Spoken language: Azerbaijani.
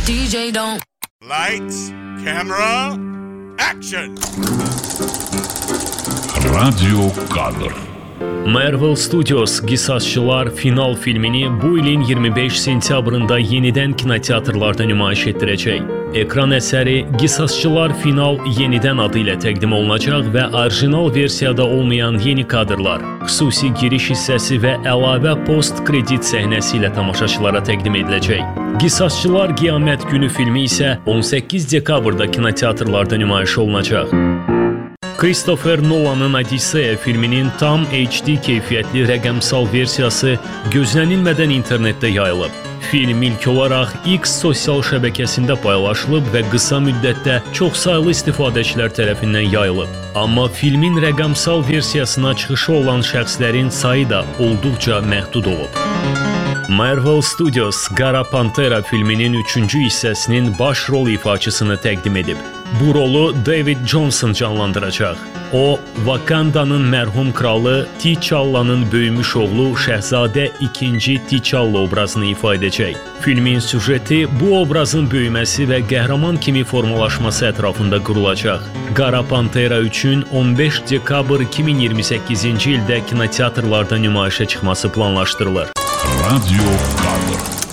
DJ don't. Lights, camera, action. Radio kadr. Marvel Studios Qisasçılar final filmini bu ilin 25 sentyabrında yenidən kinoteatrlarda nümayiş etdirəcək. Ekran əsəri Qisasçılar final yenidən adı ilə təqdim olunacaq və orijinal versiyada olmayan yeni kadrlar, xüsusi giriş hissəsi və əlavə post-kredit səhnəsi ilə tamaşaçılara təqdim ediləcək. Qisasçılar Qiyamət Günü filmi isə 18 dekabrda kinoteatrlarda nümayiş olunacaq. Christopher Nolan'ın Odisseya filminin tam HD keyfiyyətli rəqəmsal versiyası gözlənilmədən internetdə yayılıb. Film ilk olaraq X sosial şəbəkəsində paylaşılıb və qısa müddətdə çoxsaylı istifadəçilər tərəfindən yayılıb. Amma filmin rəqəmsal versiyasına çıxışı olan şəxslərin sayı da olduqca məhdud olub. Marvel Studios Qara Pantera filminin 3-cü hissəsinin baş rol ifaçısını təqdim edib. Bu rolu David Johnson canlandıracaq. O, Wakanda'nın mərhum kralı T'Challa'nın böyümüş oğlu Şəhzadə 2. T'Challa obrazını ifa edəcək. Filmin süjeti bu obrazın böyüməsi və qəhrəman kimi formalaşması ətrafında qurulacaq. Qara Pantera üçün 15 dekabr 2028-ci ildə kinoteatrlarda nümayişə çıxması planlaşdırılır. Radio kadr.